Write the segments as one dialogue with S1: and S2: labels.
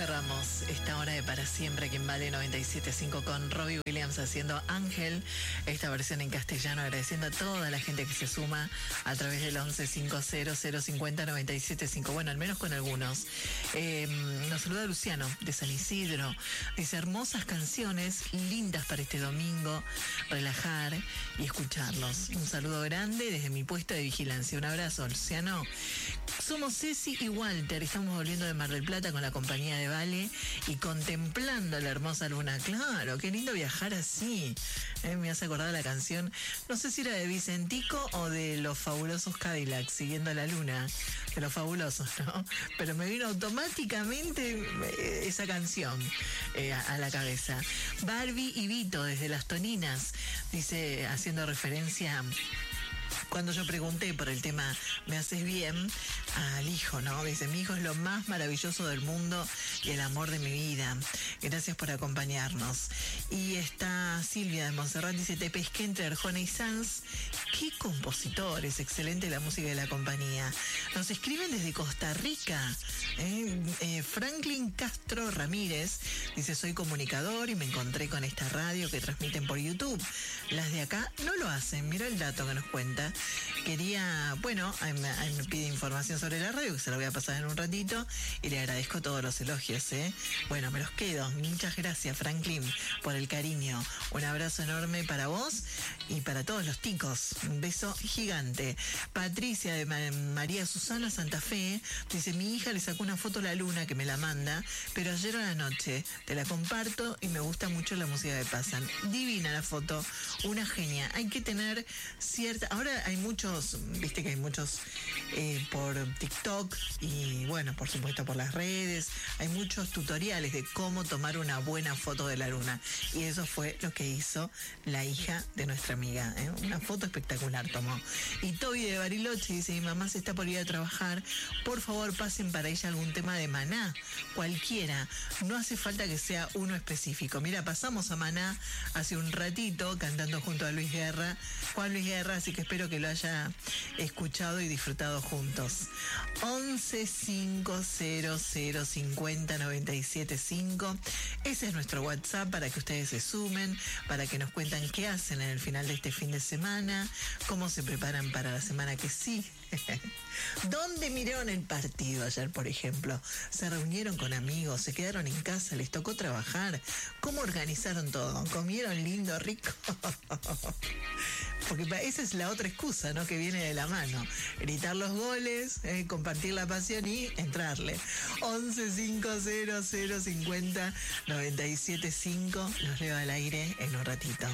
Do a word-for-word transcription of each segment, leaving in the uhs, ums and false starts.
S1: Cerramos esta hora de Para Siempre aquí en Vale noventa y siete punto cinco con Robbie Williams haciendo Ángel, esta versión en castellano, agradeciendo a toda la gente que se suma a través del once cincuenta cero cincuenta noventa y siete cinco. Bueno, al menos con algunos. Eh, nos saluda Luciano de San Isidro. Dice, hermosas canciones, lindas para este domingo, relajar y escucharlos. Un saludo grande desde mi puesto de vigilancia. Un abrazo, Luciano. Somos Ceci y Walter, estamos volviendo de Mar del Plata con la compañía de Vale y contemplando la hermosa luna. Claro, qué lindo viajar así. Eh, me hace acordar la canción, no sé si era de Vicentico o de Los Fabulosos Cadillacs, Siguiendo la Luna, de Los Fabulosos, ¿no? Pero me vino automáticamente eh, esa canción eh, a, a la cabeza. Barbie y Vito desde Las Toninas, dice, haciendo referencia... Cuando yo pregunté por el tema Me haces bien al hijo, ¿no? Dice, mi hijo es lo más maravilloso del mundo y el amor de mi vida. Gracias por acompañarnos. Y está Silvia de Montserrat, dice, te pesqué entre Arjona y Sanz. ¡Qué compositores! Excelente la música de la compañía. Nos escriben desde Costa Rica. ¿eh? Eh, Franklin Castro Ramírez dice, soy comunicador y me encontré con esta radio que transmiten por YouTube. Las de acá no lo hacen. Mira el dato que nos cuenta. Quería, bueno, ahí me, ahí me pide información sobre la radio, que se la voy a pasar en un ratito, y le agradezco todos los elogios, ¿eh? Bueno, me los quedo. Muchas gracias, Franklin, por el cariño. Un abrazo enorme para vos y para todos los ticos. Un beso gigante. Patricia de Ma- María Susana Santa Fe dice, mi hija le sacó una foto a la luna que me la manda, pero ayer a la noche te la comparto y me gusta mucho la música que pasan. Divina la foto, una genia. Hay que tener cierta... Ahora hay muchos, viste que hay muchos eh, por TikTok y bueno, por supuesto por las redes, hay muchos tutoriales de cómo tomar una buena foto de la luna. Y eso fue lo que hizo la hija de nuestra amiga, ¿eh? Una foto espectacular tomó. Y Toby de Bariloche dice, mi mamá se está por ir a trabajar, por favor pasen para ella algún tema de Maná, cualquiera, no hace falta que sea uno específico. Mira, pasamos a Maná hace un ratito cantando junto a Luis Guerra, Juan Luis Guerra, así que espero que lo haya escuchado y disfrutado juntos. once cincuenta cincuenta noventa y siete cinco. Ese es nuestro WhatsApp para que ustedes se sumen, para que nos cuentan qué hacen en el final de este fin de semana, cómo se preparan para la semana que sí. ¿Dónde miraron el partido ayer, por ejemplo? ¿Se reunieron con amigos? ¿Se quedaron en casa? ¿Les tocó trabajar? ¿Cómo organizaron todo? ¿Comieron lindo, rico? Porque esa es la otra excusa, ¿no? Que viene de la mano. Gritar los goles, eh, compartir la pasión y entrarle. once cincuenta cincuenta noventa y siete cinco. Los leo al aire en un ratito.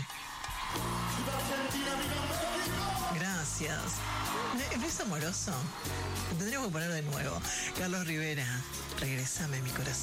S1: Gracias. ¿No es amoroso? Tendríamos que poner de nuevo. Carlos Rivera, regresame mi corazón.